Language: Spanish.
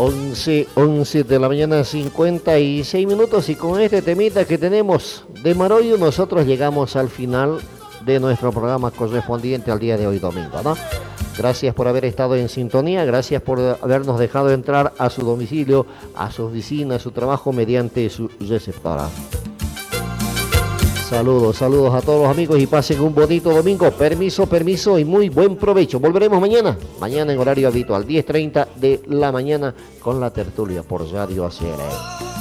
11 de la mañana, 56 minutos, y con este temita que tenemos de Marollo, nosotros llegamos al final de nuestro programa correspondiente al día de hoy domingo, ¿no? Gracias por haber estado en sintonía, gracias por habernos dejado entrar a su domicilio, a su oficina, a su trabajo mediante su receptora. Saludos a todos los amigos y pasen un bonito domingo. Permiso y muy buen provecho. Volveremos mañana en horario habitual, 10:30 de la mañana, con la tertulia por Radio ACR.